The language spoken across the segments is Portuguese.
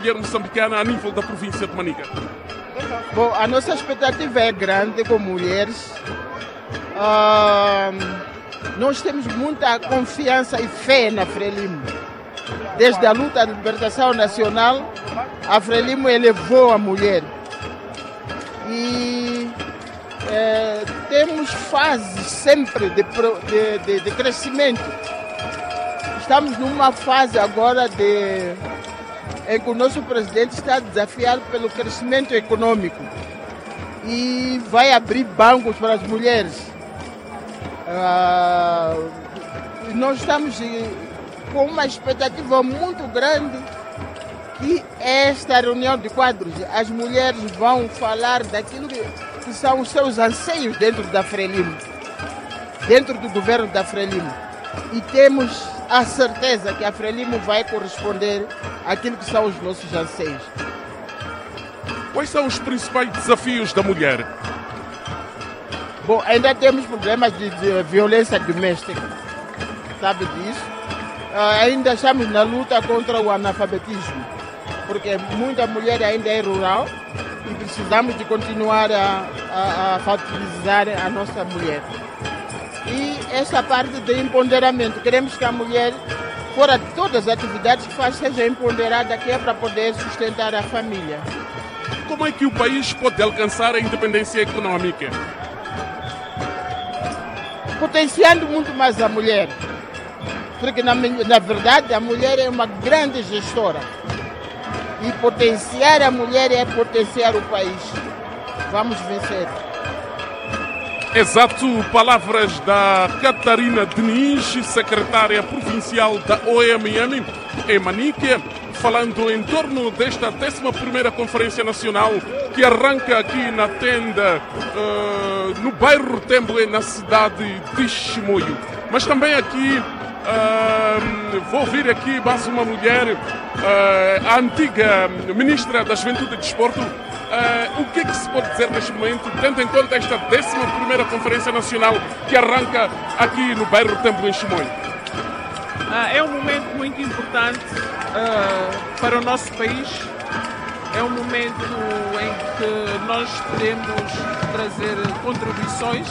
mulher moçambicana a nível da província de Manica? Bom, a nossa expectativa é grande com mulheres. Nós temos muita confiança e fé na Frelimo. Desde a luta de libertação nacional, a Frelimo elevou a mulher. E temos fases sempre de crescimento. Estamos numa fase agora em que o nosso presidente está desafiado pelo crescimento econômico e vai abrir bancos para as mulheres. Nós estamos com uma expectativa muito grande que esta reunião de quadros, as mulheres vão falar daquilo que são os seus anseios dentro da Frelimo, dentro do governo da Frelimo. E temos a certeza que a Frelimo vai corresponder àquilo que são os nossos anseios. Quais são os principais desafios da mulher? Bom, ainda temos problemas de violência doméstica, sabe disso? Ainda estamos na luta contra o analfabetismo, porque muita mulher ainda é rural e precisamos de continuar a alfabetizar a nossa mulher. E essa parte de empoderamento, queremos que a mulher, fora de todas as atividades que faz, seja empoderada, que é para poder sustentar a família. Como é que o país pode alcançar a independência econômica? Potenciando muito mais a mulher, porque na verdade a mulher é uma grande gestora e potenciar a mulher é potenciar o país. Vamos vencer. Exato, palavras da Catarina Diniz, secretária provincial da OMM em Manica, falando em torno desta 11ª Conferência Nacional que arranca aqui na tenda no bairro Temble, na cidade de Chimoio. Mas também aqui vou ouvir aqui mais uma mulher, a antiga ministra da Juventude e Desporto. O que é que se pode dizer neste momento, tendo em conta esta 11ª Conferência Nacional que arranca aqui no bairro Temble, em Chimoio? É um momento muito importante para o nosso país. É um momento em que nós podemos trazer contribuições,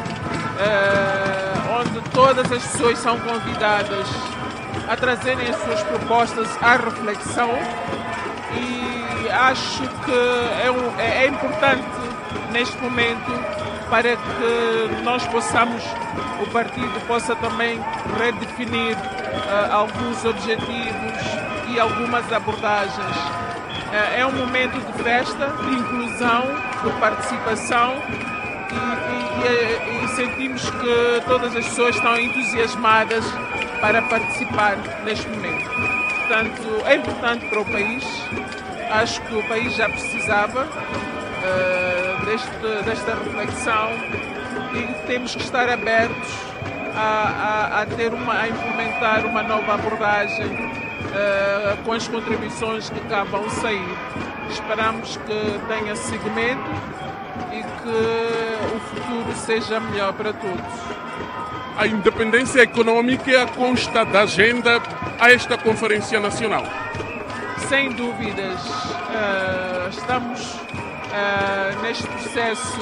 onde todas as pessoas são convidadas a trazerem as suas propostas à reflexão, e acho que é importante neste momento para que nós possamos, o partido possa também redefinir alguns objetivos e algumas abordagens. É um momento de festa, de inclusão, de participação, e sentimos que todas as pessoas estão entusiasmadas para participar neste momento. Portanto, é importante para o país. Acho que o país já precisava desta reflexão e temos que estar abertos a implementar uma nova abordagem com as contribuições que acabam de sair. Esperamos que tenha seguimento e que o futuro seja melhor para todos. A independência econômica consta da agenda a esta Conferência Nacional? Sem dúvidas. Estamos neste processo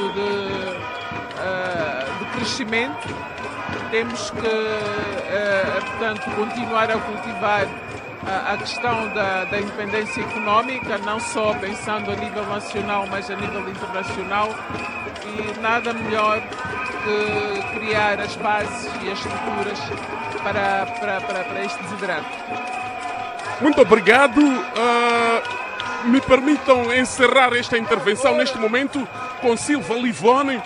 de crescimento. Temos que, portanto, continuar a cultivar a questão da independência econômica, não só pensando a nível nacional, mas a nível internacional. E nada melhor que criar as bases e as estruturas para este desidrato. Muito obrigado. Me permitam encerrar esta intervenção neste momento com Silva Livone.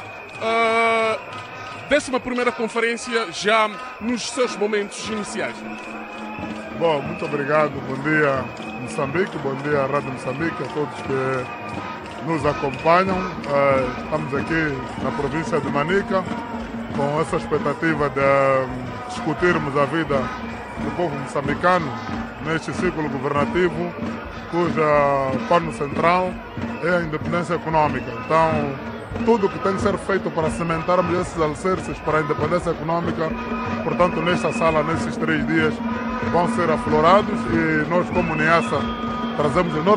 11ª Conferência já nos seus momentos iniciais. Bom, muito obrigado. Bom dia, Moçambique. Bom dia, Rádio Moçambique, a todos que nos acompanham. Estamos aqui na província de Manica com essa expectativa de discutirmos a vida do povo moçambicano neste ciclo governativo, cuja pano central é a independência econômica. Então, tudo o que tem que ser feito para cimentarmos esses alicerces para a independência econômica, portanto, nesta sala, nesses 3 dias, vão ser aflorados, e nós, como NEASA, trazemos enorme